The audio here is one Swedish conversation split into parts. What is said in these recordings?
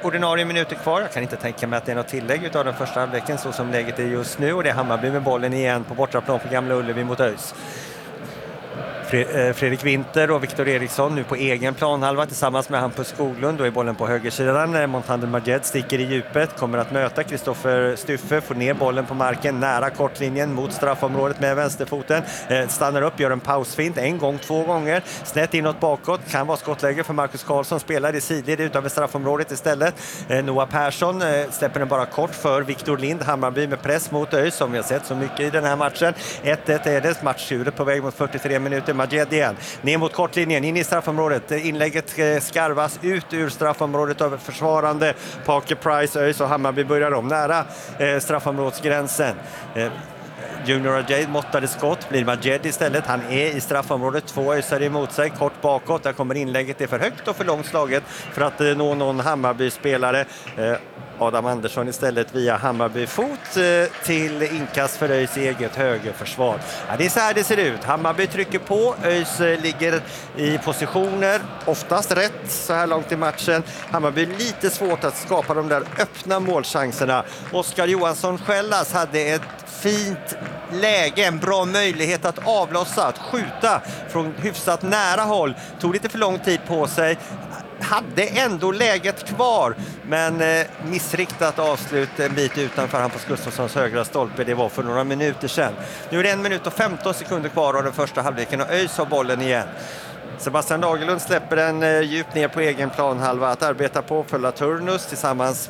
ordinarie minuter kvar. Jag kan inte tänka mig att det är något tillägg utav den första halvleken så som läget är just nu. Och det är Hammarby med bollen igen på bortaplan på Gamla Ullevi mot ÖIS. Fredrik Winter och Viktor Eriksson nu på egen planhalva tillsammans med Hampus Skoglund. Då är bollen på högersidan. Montander Majed sticker i djupet, kommer att möta Kristoffer Styffe, får ner bollen på marken nära kortlinjen mot straffområdet med vänsterfoten. Stannar upp, gör en pausfint en gång, 2 gånger. Snett inåt bakåt, kan vara skottläge för Marcus Karlsson, spelar i sidled utanför straffområdet istället. Noah Persson släpper den bara kort för Viktor Lind. Hammarby med press mot ÖIS som vi har sett så mycket i den här matchen. 1-1 är det, matchslutet på väg mot 43 minuter. Majed igen, ner mot kortlinjen, in i straffområdet. Inlägget skarvas ut ur straffområdet av försvarande Parker Price. ÖIS och Hammarby börjar om nära straffområdsgränsen. Junior Ajay måttade skott, blir Majed istället. Han är i straffområdet, 2 ösare emot sig, kort bakåt. Där kommer inlägget, det är för högt och för långt slaget för att nå någon Hammarby-spelare. Adam Andersson istället via Hammarby-fot till inkast för ÖIS eget högerförsvar. Ja, det är så här det ser ut. Hammarby trycker på, ÖIS ligger i positioner, oftast rätt så här långt i matchen. Hammarby lite svårt att skapa de där öppna målchanserna. Oskar Johansson Skällas hade ett fint läge, en bra möjlighet att avlossa, att skjuta från hyfsat nära håll. Tog lite för lång tid på sig. Hade ändå läget kvar, men missriktat avslut en bit utanför Hampus Gustafssons högra stolpe. Det var för några minuter sedan. Nu är det 1 minut och 15 sekunder kvar av den första halvleken och ÖIS har bollen igen. Sebastian Lagerlund släpper den djupt ner på egen planhalva att arbeta på för Laturnus tillsammans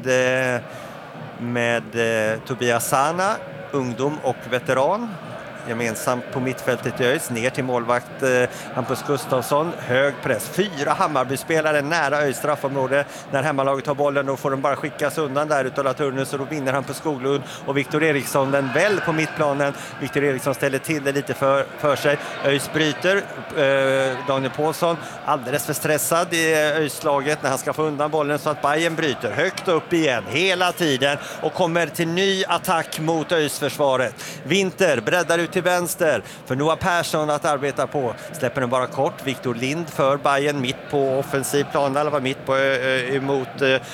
med Tobias Sana, ungdom och veteran. Gemensamt på mittfältet i ÖIS, ner till målvakt Hampus Gustafsson, hög press, 4 Hammarby-spelare nära ÖIS straffområde. När hemmalaget har bollen då får de bara skickas undan där utav Laturnus och då vinner Hampus Skoglund och Viktor Eriksson den väl på mittplanen. Viktor Eriksson ställer till det lite för sig. ÖIS bryter, Daniel Paulsson alldeles för stressad i ÖIS-laget när han ska få undan bollen så att Bayern bryter högt upp igen hela tiden och kommer till ny attack mot ÖIS-försvaret. Winter breddar ut till vänster för Noah Persson att arbeta på. Släpper den bara kort. Viktor Lind för Bayern mitt på offensiv plan. Eller var mitt på emot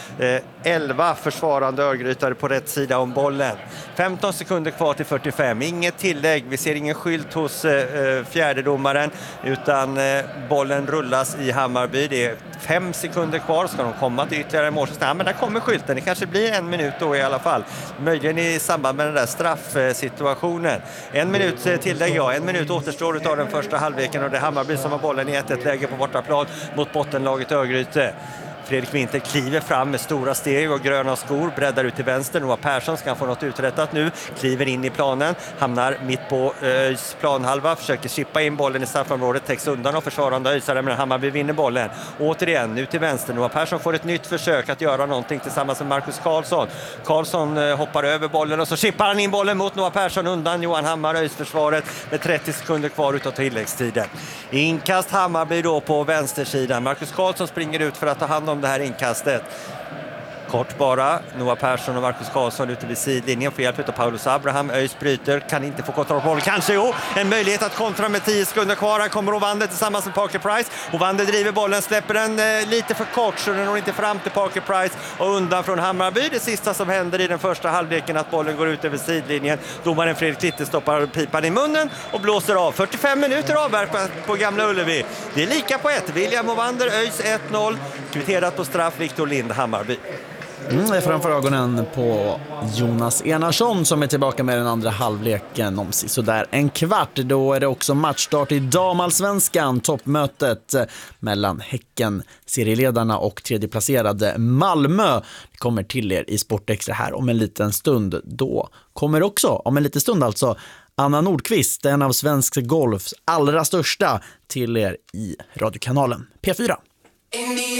11 försvarande Örgrytare på rätt sida om bollen. 15 sekunder kvar till 45. Inget tillägg. Vi ser ingen skylt hos fjärdedomaren utan bollen rullas i Hammarby. Det är 5 sekunder kvar. Ska de komma till ytterligare mål? Ja, men där kommer skylten. Det kanske blir 1 minut då i alla fall. Möjligen i samband med den där straffsituationen. 1 minut tillägg, ja. 1 minut återstår av den första halvleken och det är Hammarby som har bollen i 1-1 läge på bortaplan mot bottenlaget Örgryte. Fredrik Winter kliver fram med stora steg och gröna skor, breddar ut till vänster. Noah Persson ska få något uträttat nu, kliver in i planen, hamnar mitt på ÖIS planhalva, försöker chippa in bollen i straffområdet, täcks undan och försvarande ÖISare, men Hammarby vinner bollen. Återigen, nu till vänster. Noah Persson får ett nytt försök att göra någonting tillsammans med Marcus Karlsson. Karlsson hoppar över bollen och så chippar han in bollen mot Noah Persson undan Johan Hammar, ÖIS-försvaret med 30 sekunder kvar utav tilläggstiden. Inkast Hammarby då på vänstersidan. Marcus Karlsson springer ut för att ta hand om det här inkastet. Kort bara, Noah Persson och Marcus Karlsson ute vid sidlinjen får hjälp av Paulus Abraham. ÖIS bryter, kan inte få kontroll på bollen. Kanske en möjlighet att kontra med 10 sekunder kvar. Här kommer Ovander tillsammans med Parker Price. Ovander driver bollen, släpper den lite för kort så den når inte fram till Parker Price och undan från Hammarby. Det sista som händer i den första halvleken att bollen går ut över sidlinjen. Domaren Fredrik Litte stoppar pipan i munnen och blåser av. 45 minuter avverkat på Gamla Ullevi. Det är lika på 1. William Ovander, ÖIS 1-0. Kvitterat på straff, Viktor Lind, Hammarby. Framför ögonen på Jonas Enarsson som är tillbaka med den andra halvleken om sådär en kvart. Då är det också matchstart i damallsvenskan, toppmötet mellan Häcken, serieledarna och tredjeplacerade Malmö. Det kommer till er i Sportextra här om en liten stund. Då kommer också, om en liten stund alltså, Anna Nordqvist, en av svensk golfs allra största, till er i radiokanalen P4.